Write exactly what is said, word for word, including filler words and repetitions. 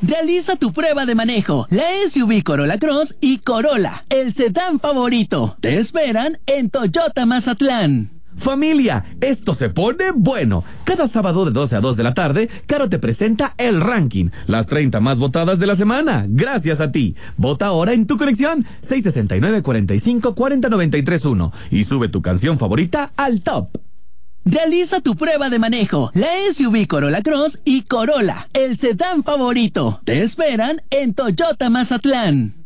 Realiza tu prueba de manejo. La S U V Corolla Cross y Corolla, el sedán favorito. Te esperan en Toyota Mazatlán. Familia, esto se pone bueno. Cada sábado de doce a dos de la tarde, Caro te presenta el ranking, las treinta más votadas de la semana. Gracias a ti. Vota ahora en tu colección seis sesenta y nueve, cuarenta y cinco, cuarenta, noventa y tres, uno y sube tu canción favorita al top. Realiza tu prueba de manejo. La S U V Corolla Cross y Corolla, el sedán favorito. Te esperan en Toyota Mazatlán.